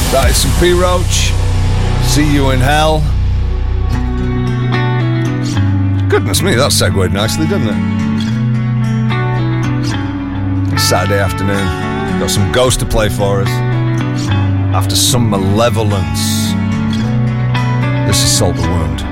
That is some P. Roach. See You in Hell. Goodness me, that segued nicely, didn't it? Saturday afternoon. Got some Ghost to play for us. After some Malevolence. This is Salt the Wound.